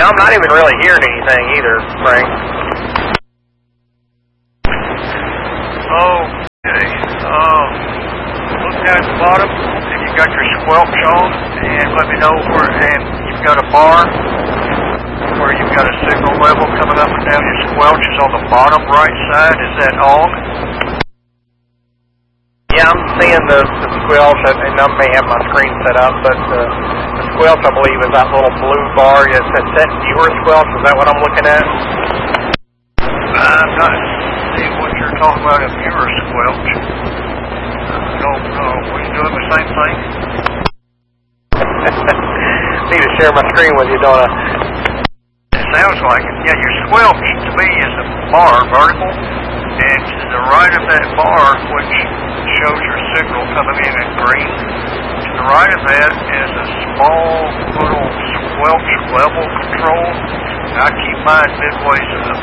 I'm not even really hearing anything either, Frank. Okay. Look down at the bottom, and you've got your squelch on, and let me know where, and you've got a bar where you've got a signal level coming up and down. Your squelch is on the bottom right side. Is that on? Yeah, I'm seeing the squelch, and I may have my screen set up, but the squelch, I believe, is that little blue bar. It says set viewer squelch. Is that what I'm looking at? I'm not seeing what you're talking about, a viewer squelch. I don't know. Were you doing the same thing? Need to share my screen with you, don't I? It sounds like it. Yeah, your squelch to me is a bar, vertical, and to the right of that bar, which shows your signal coming in green, to the right of that is a small little squelch level control. I keep mine midways up.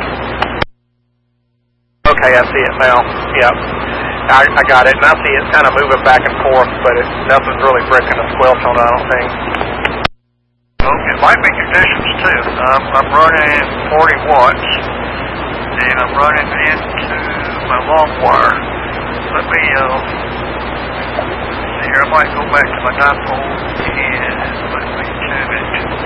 Okay, I see it now. Yep. I got it, and I see it kind of moving back and forth, but nothing's really breaking the squelch on it, I don't think. Okay, it might be conditions too. I'm running 40 watts, and I'm running into my long wire. Let me, see here, I might go back to my dipole, and let me tune it.